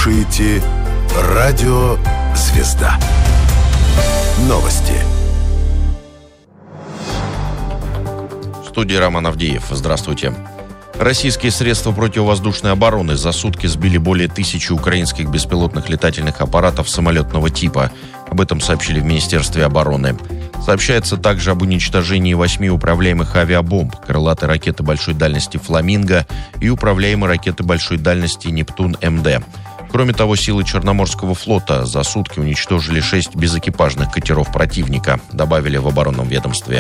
слушаете «Радио Звезда». Новости. В студии Роман Авдеев. Здравствуйте. Российские средства противовоздушной обороны за сутки сбили более 1000 украинских беспилотных летательных аппаратов самолетного типа. Об этом сообщили в Министерстве обороны. Сообщается также об уничтожении 8 управляемых авиабомб, крылатой ракеты большой дальности «Фламинго» и управляемой ракеты большой дальности «Нептун-МД». Кроме того, силы Черноморского флота за сутки уничтожили 6 безэкипажных катеров противника, добавили в оборонном ведомстве.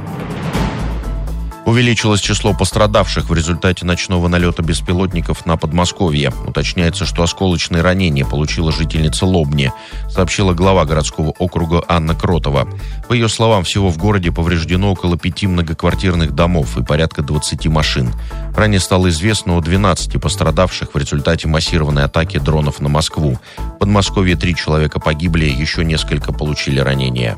Увеличилось число пострадавших в результате ночного налета беспилотников на Подмосковье. Уточняется, что осколочные ранения получила жительница Лобни, сообщила глава городского округа Анна Кротова. По ее словам, всего в городе повреждено около 5 многоквартирных домов и порядка 20 машин. Ранее стало известно о 12 пострадавших в результате массированной атаки дронов на Москву. В Подмосковье 3 человека погибли, еще несколько получили ранения.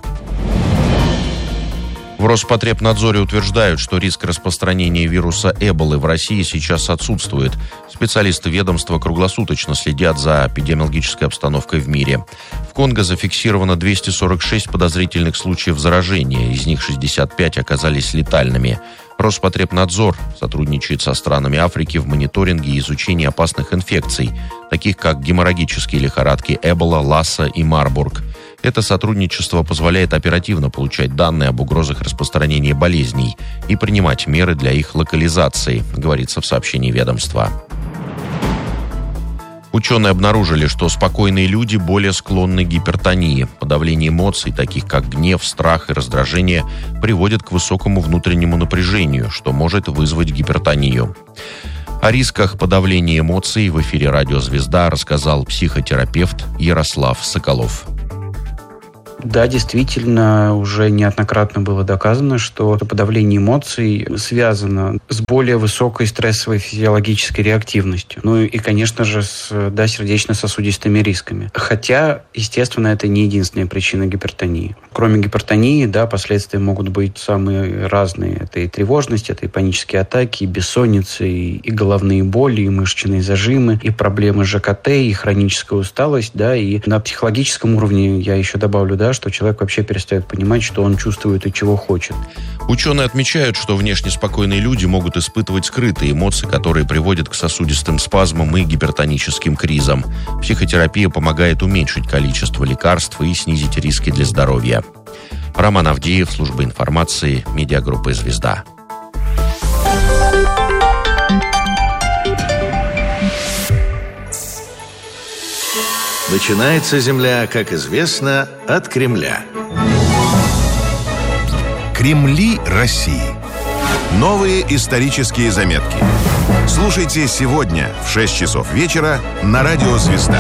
В Роспотребнадзоре утверждают, что риск распространения вируса Эболы в России сейчас отсутствует. Специалисты ведомства круглосуточно следят за эпидемиологической обстановкой в мире. В Конго зафиксировано 246 подозрительных случаев заражения, из них 65 оказались летальными. Роспотребнадзор сотрудничает со странами Африки в мониторинге и изучении опасных инфекций, таких как геморрагические лихорадки Эбола, Ласса и Марбург. Это сотрудничество позволяет оперативно получать данные об угрозах распространения болезней и принимать меры для их локализации, говорится в сообщении ведомства. Ученые обнаружили, что спокойные люди более склонны к гипертонии. Подавление эмоций, таких как гнев, страх и раздражение, приводит к высокому внутреннему напряжению, что может вызвать гипертонию. О рисках подавления эмоций в эфире «Радио Звезда» рассказал психотерапевт Ярослав Соколов. Да, действительно, уже неоднократно было доказано, что подавление эмоций связано с более высокой стрессовой физиологической реактивностью. Ну и, конечно же, с сердечно-сосудистыми рисками. Хотя, естественно, это не единственная причина гипертонии. Кроме гипертонии, последствия могут быть самые разные. Это и тревожность, это и панические атаки, и бессонница, и головные боли, и мышечные зажимы, и проблемы ЖКТ, и хроническая усталость, и на психологическом уровне я еще добавлю, что человек вообще перестает понимать, что он чувствует и чего хочет. Ученые отмечают, что внешне спокойные люди могут испытывать скрытые эмоции, которые приводят к сосудистым спазмам и гипертоническим кризам. Психотерапия помогает уменьшить количество лекарств и снизить риски для здоровья. Роман Авдеев, служба информации, медиагруппа «Звезда». Начинается Земля, как известно, от Кремля. Кремли России. Новые исторические заметки. Слушайте сегодня в 6 часов вечера на Радио Звезда.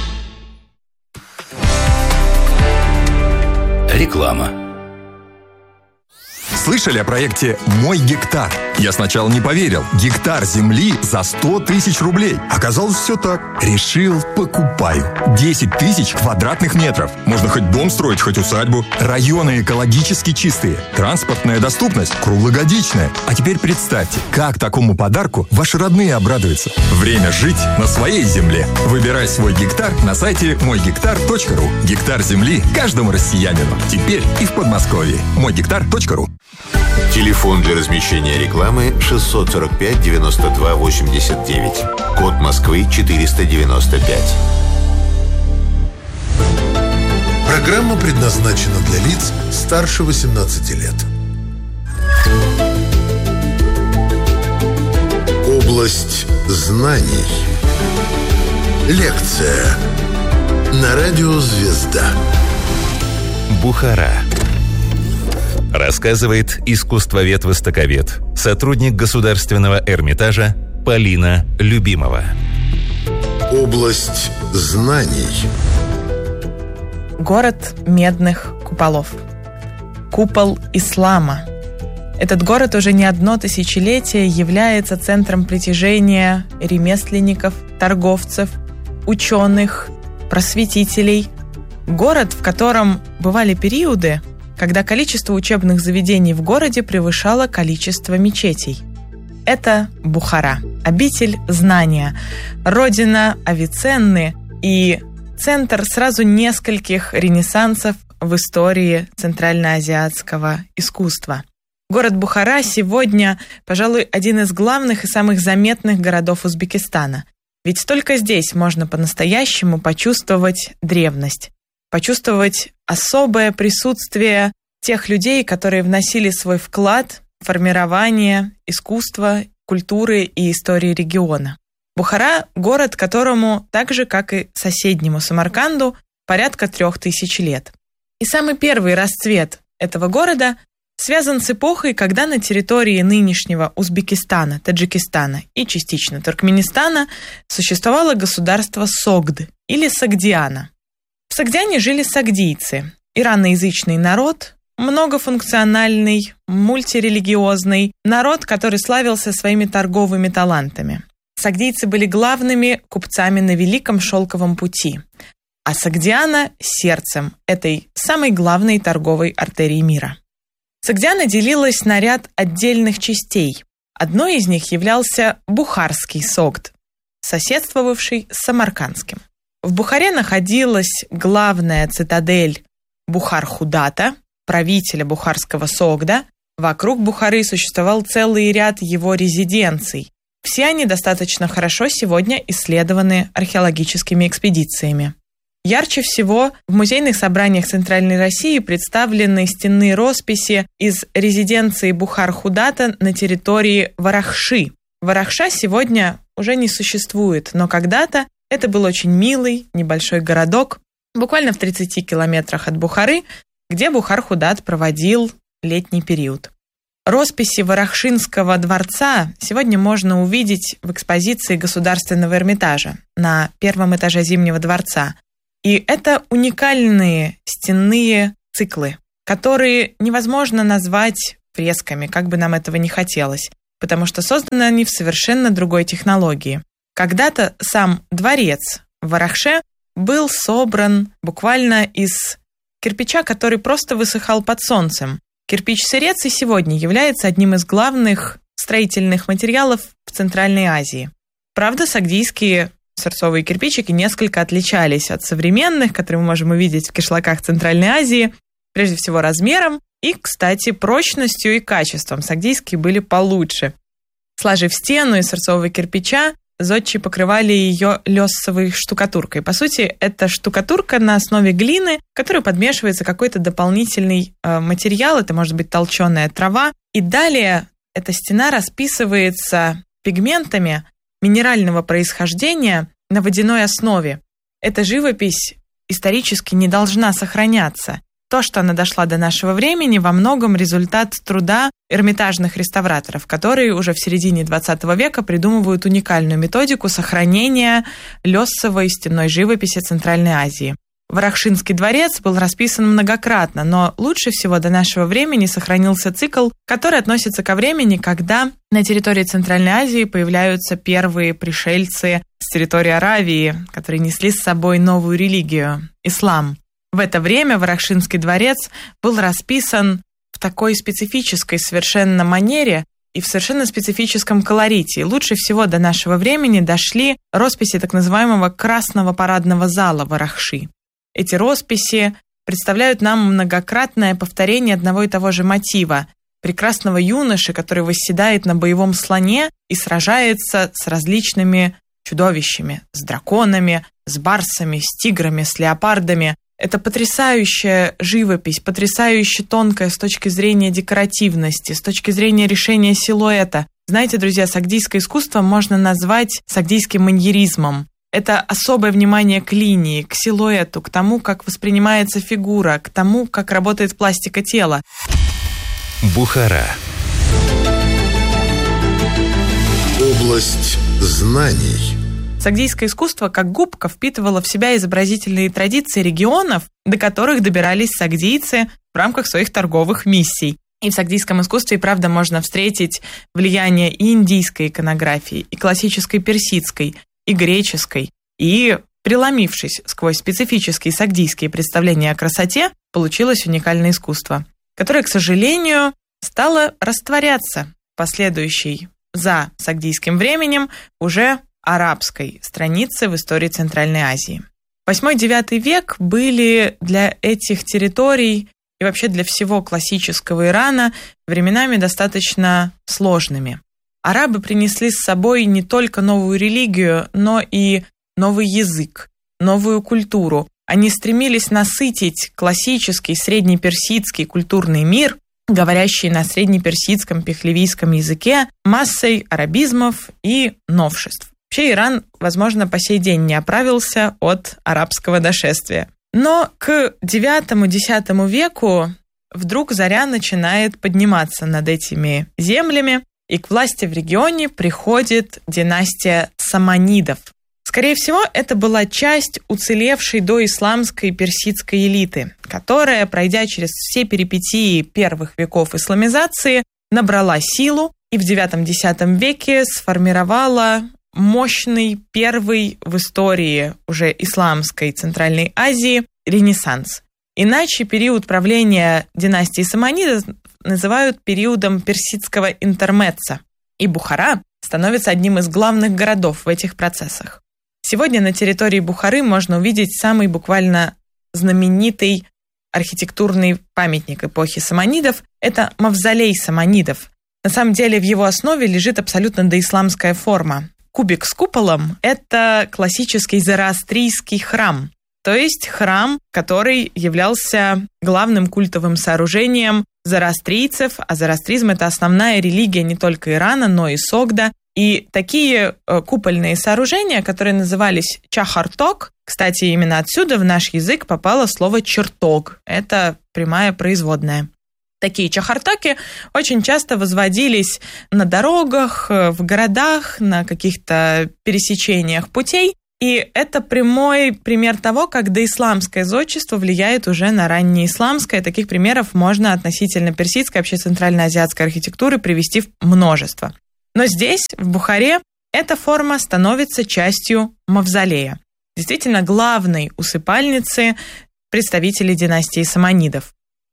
Реклама. Слышали о проекте «Мой гектар»? Я сначала не поверил. Гектар земли за 100 тысяч рублей. Оказалось, все так. Решил, покупаю. 10 тысяч квадратных метров. Можно хоть дом строить, хоть усадьбу. Районы экологически чистые. Транспортная доступность круглогодичная. А теперь представьте, как такому подарку ваши родные обрадуются. Время жить на своей земле. Выбирай свой гектар на сайте moygektar.ru. Гектар земли каждому россиянину. Теперь и в Подмосковье. moygektar.ru. Телефон для размещения рекламы 645 92 89. Код Москвы 495. Программа предназначена для лиц старше 18 лет. Область знаний. Лекция на Радио Звезда. Бухара. Рассказывает искусствовед-востоковед, сотрудник Государственного Эрмитажа Полина Любимова. Область знаний. Город медных куполов. Купол ислама. Этот город уже не одно тысячелетие является центром притяжения ремесленников, торговцев, ученых, просветителей. Город, в котором бывали периоды, когда количество учебных заведений в городе превышало количество мечетей. Это Бухара, обитель знания, родина Авиценны и центр сразу нескольких ренессансов в истории центральноазиатского искусства. Город Бухара сегодня, пожалуй, один из главных и самых заметных городов Узбекистана. Ведь только здесь можно по-настоящему почувствовать древность, почувствовать особое присутствие тех людей, которые вносили свой вклад в формирование искусства, культуры и истории региона. Бухара – город, которому, так же, как и соседнему Самарканду, порядка 3000 лет. И самый первый расцвет этого города связан с эпохой, когда на территории нынешнего Узбекистана, Таджикистана и частично Туркменистана существовало государство Согд или Согдиана. В Согдиане жили сагдийцы, ираноязычный народ, многофункциональный, мультирелигиозный народ, который славился своими торговыми талантами. Сагдийцы были главными купцами на Великом Шелковом пути, а Согдиана – сердцем этой самой главной торговой артерии мира. Согдиана делилась на ряд отдельных частей. Одной из них являлся Бухарский Согд, соседствовавший с Самаркандским. В Бухаре находилась главная цитадель Бухар-Худата, правителя Бухарского Согда. Вокруг Бухары существовал целый ряд его резиденций. Все они достаточно хорошо сегодня исследованы археологическими экспедициями. Ярче всего в музейных собраниях Центральной России представлены стенные росписи из резиденции Бухар-Худата на территории Варахши. Варахша сегодня уже не существует, но когда-то это был очень милый небольшой городок, буквально в 30 километрах от Бухары, где Бухар-Худат проводил летний период. Росписи Варахшинского дворца сегодня можно увидеть в экспозиции Государственного Эрмитажа на первом этаже Зимнего дворца. И это уникальные стенные циклы, которые невозможно назвать фресками, как бы нам этого не хотелось, потому что созданы они в совершенно другой технологии. Когда-то сам дворец в Варахше был собран буквально из кирпича, который просто высыхал под солнцем. Кирпич-сырец и сегодня является одним из главных строительных материалов в Центральной Азии. Правда, сагдийские сырцовые кирпичики несколько отличались от современных, которые мы можем увидеть в кишлаках Центральной Азии, прежде всего размером и, кстати, прочностью и качеством. Сагдийские были получше. Сложив стену из сырцового кирпича, зодчие покрывали ее лёссовой штукатуркой. По сути, это штукатурка на основе глины, в которую подмешивается какой-то дополнительный материал, это может быть толченая трава. И далее эта стена расписывается пигментами минерального происхождения на водяной основе. Эта живопись исторически не должна сохраняться. То, что она дошла до нашего времени, во многом результат труда эрмитажных реставраторов, которые уже в середине XX века придумывают уникальную методику сохранения лёссовой стенной живописи Центральной Азии. Варахшинский дворец был расписан многократно, но лучше всего до нашего времени сохранился цикл, который относится ко времени, когда на территории Центральной Азии появляются первые пришельцы с территории Аравии, которые несли с собой новую религию – ислам. В это время Варахшинский дворец был расписан в такой специфической совершенно манере и в совершенно специфическом колорите. И лучше всего до нашего времени дошли росписи так называемого Красного парадного зала Варахши. Эти росписи представляют нам многократное повторение одного и того же мотива – прекрасного юноши, который восседает на боевом слоне и сражается с различными чудовищами, с драконами, с барсами, с тиграми, с леопардами. Это потрясающая живопись, потрясающе тонкая с точки зрения декоративности, с точки зрения решения силуэта. Знаете, друзья, сагдийское искусство можно назвать сагдийским маньеризмом. Это особое внимание к линии, к силуэту, к тому, как воспринимается фигура, к тому, как работает пластика тела. Бухара. Область знаний. Сагдийское искусство, как губка, впитывало в себя изобразительные традиции регионов, до которых добирались сагдийцы в рамках своих торговых миссий. И в сагдийском искусстве, правда, можно встретить влияние и индийской иконографии, и классической персидской, и греческой. И, преломившись сквозь специфические сагдийские представления о красоте, получилось уникальное искусство, которое, к сожалению, стало растворяться последующей за сагдийским временем уже арабской страницы в истории Центральной Азии. 8-9 век были для этих территорий и вообще для всего классического Ирана временами достаточно сложными. Арабы принесли с собой не только новую религию, но и новый язык, новую культуру. Они стремились насытить классический среднеперсидский культурный мир, говорящий на среднеперсидском пехлевийском языке, массой арабизмов и новшеств. Вообще Иран, возможно, по сей день не оправился от арабского нашествия. Но к IX-X веку вдруг заря начинает подниматься над этими землями, и к власти в регионе приходит династия саманидов. Скорее всего, это была часть уцелевшей доисламской персидской элиты, которая, пройдя через все перипетии первых веков исламизации, набрала силу и в IX-X веке сформировала мощный первый в истории уже исламской Центральной Азии ренессанс. Иначе период правления династии саманидов называют периодом персидского интермеццо, и Бухара становится одним из главных городов в этих процессах. Сегодня на территории Бухары можно увидеть самый буквально знаменитый архитектурный памятник эпохи саманидов – это мавзолей саманидов. На самом деле в его основе лежит абсолютно доисламская форма. Кубик с куполом – это классический зороастрийский храм, то есть храм, который являлся главным культовым сооружением зороастрийцев, а зороастризм – это основная религия не только Ирана, но и Согда. И такие купольные сооружения, которые назывались чахарток, кстати, именно отсюда в наш язык попало слово чертог. Это прямая производная. Такие чахартоки очень часто возводились на дорогах, в городах, на каких-то пересечениях путей. И это прямой пример того, как доисламское зодчество влияет уже на раннеисламское. Таких примеров можно относительно персидской, вообще центральноазиатской архитектуры привести множество. Но здесь, в Бухаре, эта форма становится частью мавзолея. Действительно, главной усыпальницы представителей династии саманидов.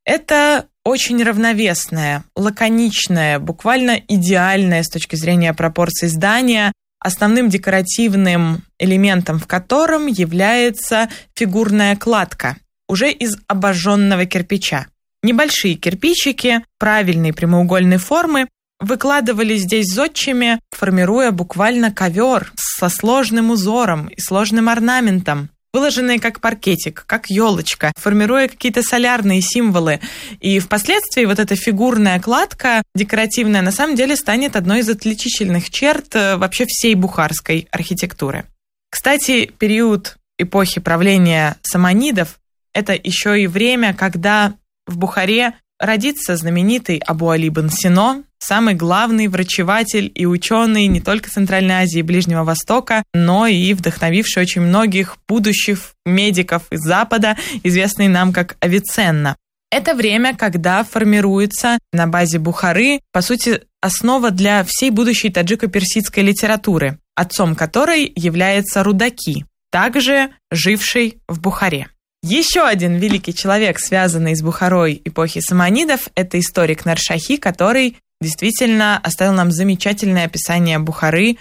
Это очень равновесное, лаконичное, буквально идеальное с точки зрения пропорций здание, основным декоративным элементом в котором является фигурная кладка, уже из обожженного кирпича. Небольшие кирпичики правильной прямоугольной формы выкладывали здесь зодчими, формируя буквально ковер со сложным узором и сложным орнаментом, выложенные как паркетик, как елочка, формируя какие-то солярные символы. И впоследствии вот эта фигурная кладка декоративная на самом деле станет одной из отличительных черт вообще всей бухарской архитектуры. Кстати, период эпохи правления саманидов – это еще и время, когда в Бухаре родится знаменитый Абу Али ибн Сино, самый главный врачеватель и ученый не только Центральной Азии и Ближнего Востока, но и вдохновивший очень многих будущих медиков из Запада, известный нам как Авиценна. Это время, когда формируется на базе Бухары, по сути, основа для всей будущей таджико-персидской литературы, отцом которой является Рудаки, также живший в Бухаре. Еще один великий человек, связанный с Бухарой эпохи саманидов, это историк Наршахи, который действительно оставил нам замечательное описание Бухары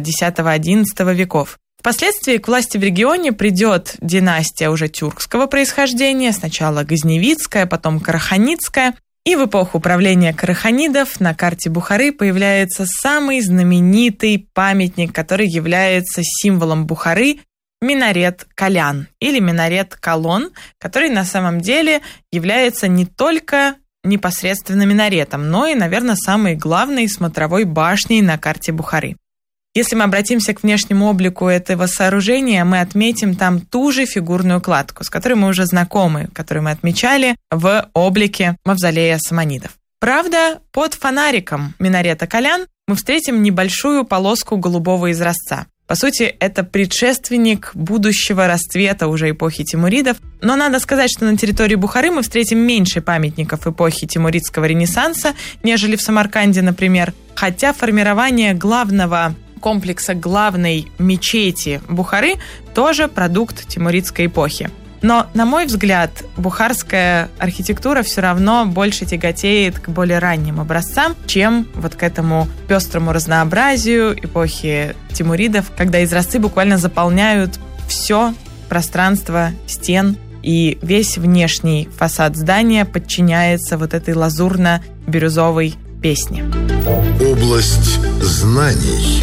X-XI веков. Впоследствии к власти в регионе придет династия уже тюркского происхождения, сначала Газневидская, потом Караханидская. И в эпоху правления караханидов на карте Бухары появляется самый знаменитый памятник, который является символом Бухары – минарет Калян или минарет Колон, который на самом деле является не только непосредственно минаретом, но и, наверное, самой главной смотровой башней на карте Бухары. Если мы обратимся к внешнему облику этого сооружения, мы отметим там ту же фигурную кладку, с которой мы уже знакомы, которую мы отмечали в облике мавзолея саманидов. Правда, под фонариком минарета Калян мы встретим небольшую полоску голубого изразца. По сути, это предшественник будущего расцвета уже эпохи тимуридов. Но надо сказать, что на территории Бухары мы встретим меньше памятников эпохи тимуридского ренессанса, нежели в Самарканде, например. Хотя формирование главного комплекса главной мечети Бухары тоже продукт тимуридской эпохи. Но, на мой взгляд, бухарская архитектура все равно больше тяготеет к более ранним образцам, чем вот к этому пестрому разнообразию эпохи тимуридов, когда изразцы буквально заполняют все пространство стен, и весь внешний фасад здания подчиняется вот этой лазурно-бирюзовой песне. Область знаний.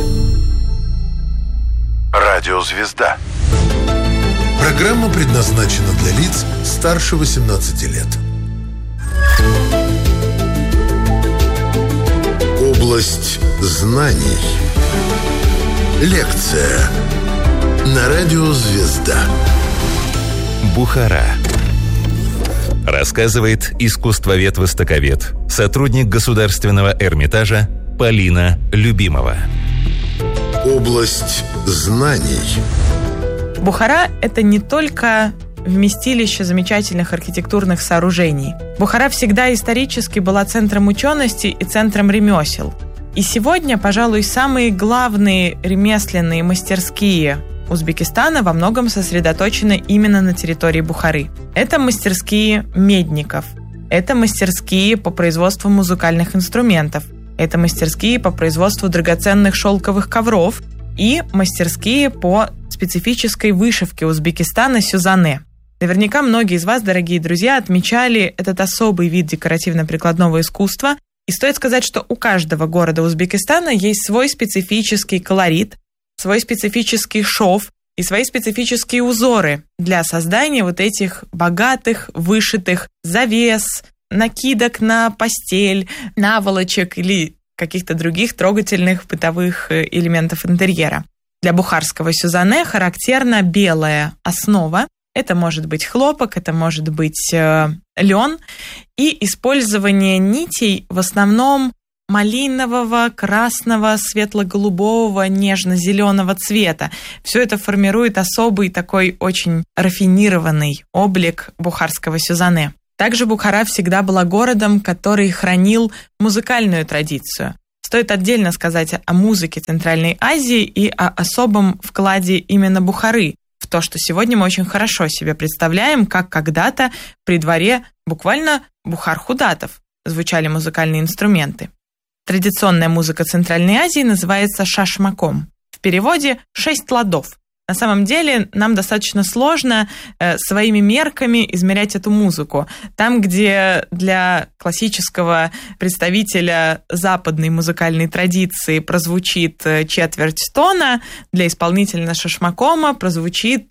Радиозвезда. Программа предназначена для лиц старше 18 лет. Область знаний. Лекция на радио «Звезда». Бухара. Рассказывает искусствовед-востоковед, сотрудник Государственного Эрмитажа Полина Любимова. Область знаний. Бухара – это не только вместилище замечательных архитектурных сооружений. Бухара всегда исторически была центром учености и центром ремесел. И сегодня, пожалуй, самые главные ремесленные мастерские Узбекистана во многом сосредоточены именно на территории Бухары. Это мастерские медников, это мастерские по производству музыкальных инструментов, это мастерские по производству драгоценных шелковых ковров и мастерские по специфической вышивке Узбекистана сюзане. Наверняка многие из вас, дорогие друзья, отмечали этот особый вид декоративно-прикладного искусства. И стоит сказать, что у каждого города Узбекистана есть свой специфический колорит, свой специфический шов и свои специфические узоры для создания вот этих богатых, вышитых завес, накидок на постель, наволочек или каких-то других трогательных бытовых элементов интерьера. Для бухарского сюзане характерна белая основа. Это может быть хлопок, это может быть лен. И использование нитей в основном малинового, красного, светло-голубого, нежно-зеленого цвета. Все это формирует особый такой очень рафинированный облик бухарского сюзане. Также Бухара всегда была городом, который хранил музыкальную традицию. Стоит отдельно сказать о музыке Центральной Азии и о особом вкладе именно Бухары в то, что сегодня мы очень хорошо себе представляем, как когда-то при дворе буквально бухар-худатов звучали музыкальные инструменты. Традиционная музыка Центральной Азии называется шашмаком. В переводе «6 ладов». На самом деле нам достаточно сложно своими мерками измерять эту музыку. Там, где для классического представителя западной музыкальной традиции прозвучит четверть тона, для исполнителя шашмакома прозвучит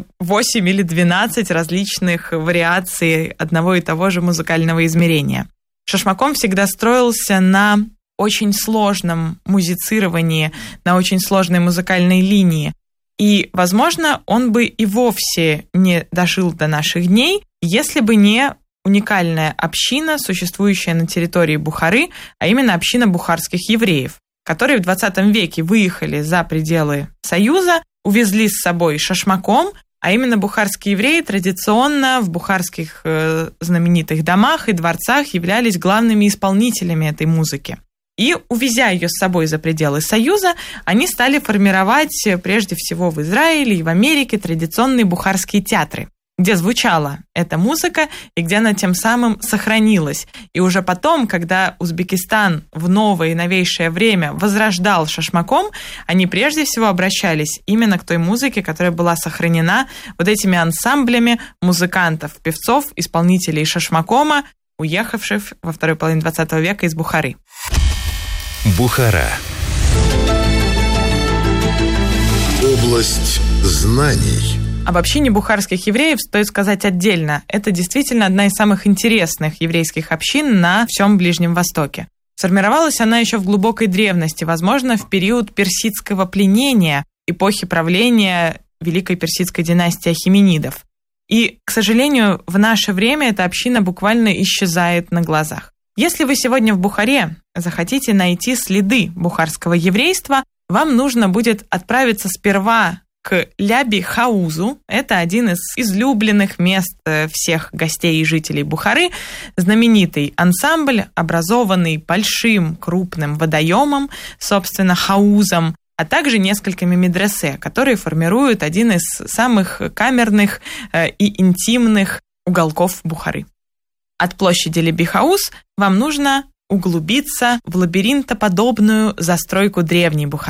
8 или 12 различных вариаций одного и того же музыкального измерения. Шашмаком всегда строился на очень сложном музицировании, на очень сложной музыкальной линии. И, возможно, он бы и вовсе не дожил до наших дней, если бы не уникальная община, существующая на территории Бухары, а именно община бухарских евреев, которые в 20 веке выехали за пределы Союза, увезли с собой шашмаком, а именно бухарские евреи традиционно в бухарских знаменитых домах и дворцах являлись главными исполнителями этой музыки. И, увезя ее с собой за пределы Союза, они стали формировать прежде всего в Израиле и в Америке традиционные бухарские театры, где звучала эта музыка и где она тем самым сохранилась. И уже потом, когда Узбекистан в новое и новейшее время возрождал шашмаком, они прежде всего обращались именно к той музыке, которая была сохранена вот этими ансамблями музыкантов, певцов, исполнителей шашмакома, уехавших во второй половине 20 века из Бухары. Бухара. Область знаний. Об общине бухарских евреев стоит сказать отдельно. Это действительно одна из самых интересных еврейских общин на всем Ближнем Востоке. Сформировалась она еще в глубокой древности, возможно, в период персидского пленения, эпохи правления Великой персидской династии Ахеменидов. И, к сожалению, в наше время эта община буквально исчезает на глазах. Если вы сегодня в Бухаре захотите найти следы бухарского еврейства, вам нужно будет отправиться сперва к Ляби-Хаузу. Это один из излюбленных мест всех гостей и жителей Бухары. Знаменитый ансамбль, образованный большим крупным водоемом, собственно, хаузом, а также несколькими медресе, которые формируют один из самых камерных и интимных уголков Бухары. От площади Ляби-Хауз вам нужно углубиться в лабиринтоподобную застройку древней Бухары.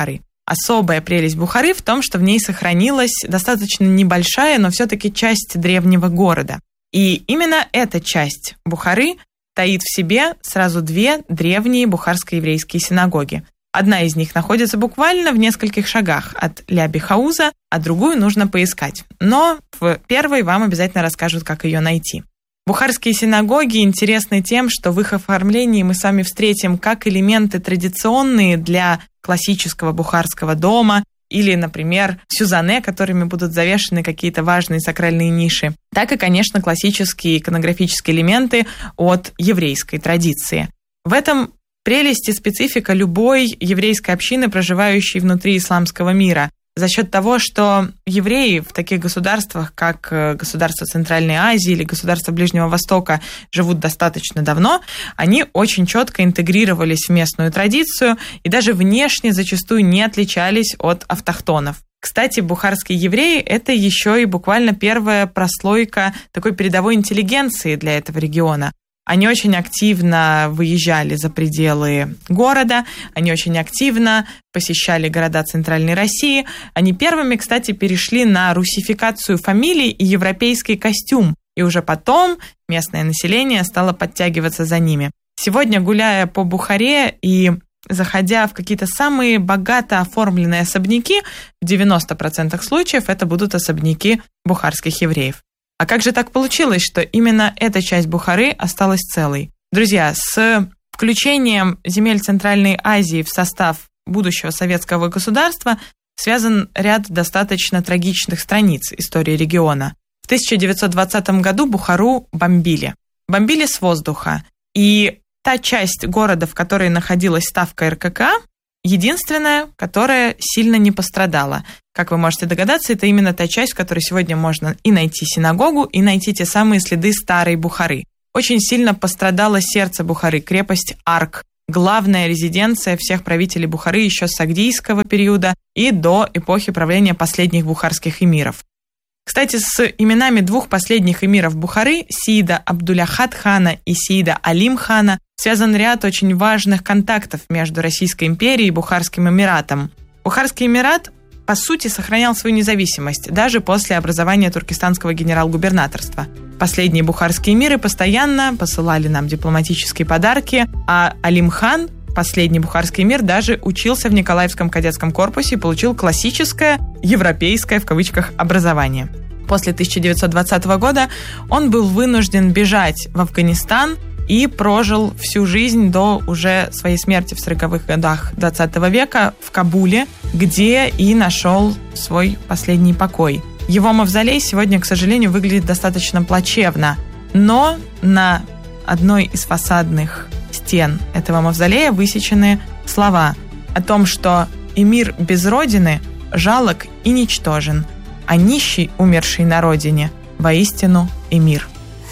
Особая прелесть Бухары в том, что в ней сохранилась достаточно небольшая, но все-таки часть древнего города. И именно эта часть Бухары таит в себе сразу две древние бухарско-еврейские синагоги. Одна из них находится буквально в нескольких шагах от Ляби-Хауза, а другую нужно поискать. Но в первой вам обязательно расскажут, как ее найти. Бухарские синагоги интересны тем, что в их оформлении мы с вами встретим как элементы традиционные для классического бухарского дома или, например, сюзанне, которыми будут завешены какие-то важные сакральные ниши, так и, конечно, классические иконографические элементы от еврейской традиции. В этом прелесть и специфика любой еврейской общины, проживающей внутри исламского мира. За счет того, что евреи в таких государствах, как государство Центральной Азии или государство Ближнего Востока, живут достаточно давно, они очень четко интегрировались в местную традицию и даже внешне зачастую не отличались от автохтонов. Кстати, бухарские евреи – это еще и буквально первая прослойка такой передовой интеллигенции для этого региона. Они очень активно выезжали за пределы города, они очень активно посещали города Центральной России. Они первыми, кстати, перешли на русификацию фамилий и европейский костюм, и уже потом местное население стало подтягиваться за ними. Сегодня, гуляя по Бухаре и заходя в какие-то самые богато оформленные особняки, в 90% случаев это будут особняки бухарских евреев. А как же так получилось, что именно эта часть Бухары осталась целой? Друзья, с включением земель Центральной Азии в состав будущего советского государства связан ряд достаточно трагичных страниц истории региона. В 1920 году Бухару бомбили. Бомбили с воздуха. И та часть города, в которой находилась ставка РККА, единственная, которая сильно не пострадала. Как вы можете догадаться, это именно та часть, в которой сегодня можно и найти синагогу, и найти те самые следы старой Бухары. Очень сильно пострадало сердце Бухары, крепость Арк, главная резиденция всех правителей Бухары еще с сагдийского периода и до эпохи правления последних бухарских эмиров. Кстати, с именами двух последних эмиров Бухары, Сиида Абдуляхат хана и Сиида Алим хана, связан ряд очень важных контактов между Российской империей и Бухарским эмиратом. Бухарский эмират, по сути, сохранял свою независимость даже после образования туркестанского генерал-губернаторства. Последние бухарские эмиры постоянно посылали нам дипломатические подарки, а Алим хан, последний бухарский эмир, даже учился в Николаевском кадетском корпусе и получил классическое, европейское, в кавычках, образование. После 1920 года он был вынужден бежать в Афганистан и прожил всю жизнь до уже своей смерти в 40-х годах 20 века в Кабуле, где и нашел свой последний покой. Его мавзолей сегодня, к сожалению, выглядит достаточно плачевно, но на одной из фасадных стен этого мавзолея высечены слова о том, что эмир без родины жалок и ничтожен, а нищий, умерший на родине, воистину эмир.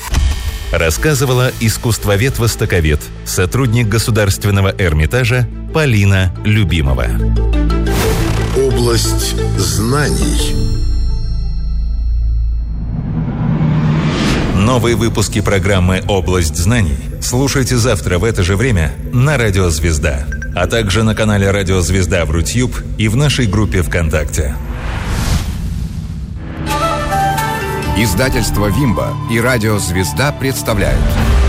Рассказывала искусствовед-востоковед, сотрудник Государственного Эрмитажа Полина Любимова. Область знаний. Новые выпуски программы «Область знаний» слушайте завтра в это же время на Радио Звезда, а также на канале Радио Звезда в Рутьюб и в нашей группе ВКонтакте. Издательство «Вимба» и радио «Звезда» представляют.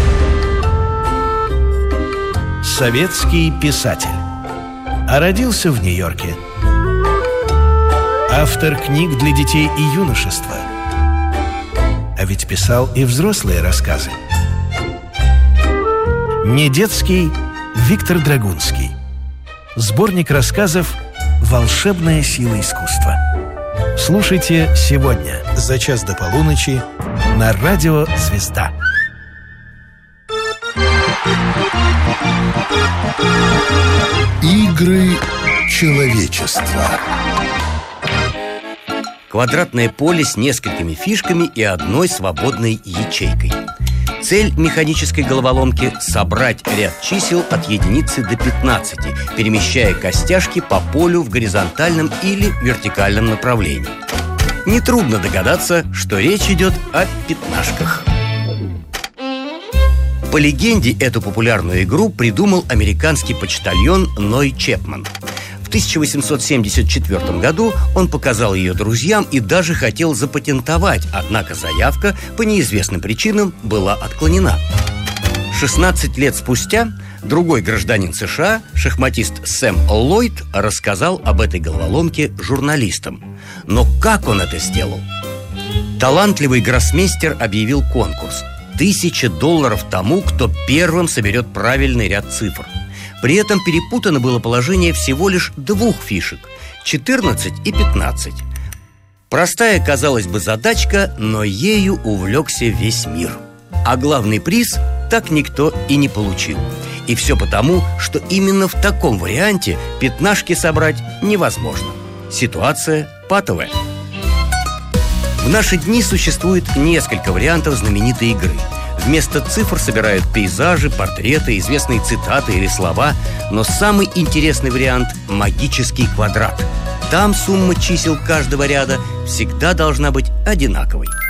Советский писатель. А родился в Нью-Йорке. Автор книг для детей и юношества. А ведь писал и взрослые рассказы. Не детский Виктор Драгунский. Сборник рассказов «Волшебная сила искусства». Слушайте сегодня за час до полуночи на радио «Звезда». Игры человечества. Квадратное поле с несколькими фишками и одной свободной ячейкой. Цель механической головоломки – собрать ряд чисел от единицы до 15, перемещая костяшки по полю в горизонтальном или вертикальном направлении. Нетрудно догадаться, что речь идет о пятнашках. По легенде, эту популярную игру придумал американский почтальон Ной Чепман. В 1874 году он показал ее друзьям и даже хотел запатентовать, однако заявка по неизвестным причинам была отклонена. 16 лет спустя другой гражданин США, шахматист Сэм Ллойд, рассказал об этой головоломке журналистам. Но как он это сделал? Талантливый гроссмейстер объявил конкурс. $1000 тому, кто первым соберет правильный ряд цифр. При этом перепутано было положение всего лишь двух фишек – 14 и 15. Простая, казалось бы, задачка, но ею увлекся весь мир. А главный приз так никто и не получил. И все потому, что именно в таком варианте пятнашки собрать невозможно. Ситуация патовая. В наши дни существует несколько вариантов знаменитой игры. Вместо цифр собирают пейзажи, портреты, известные цитаты или слова. Но самый интересный вариант – магический квадрат. Там сумма чисел каждого ряда всегда должна быть одинаковой.